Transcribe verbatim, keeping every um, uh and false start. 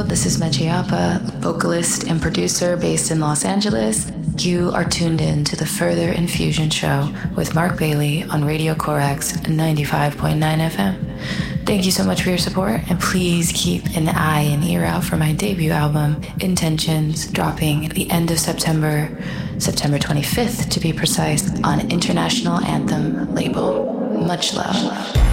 This is Mechiapa, vocalist and producer based in Los Angeles. You are tuned in to the Further Infusion Show with Mark Bailey on Radio Corax ninety-five point nine F M. Thank you so much for your support, and please keep an eye and ear out for my debut album, Intentions, dropping at the end of September, September twenty-fifth to be precise, on International Anthem label. Much love.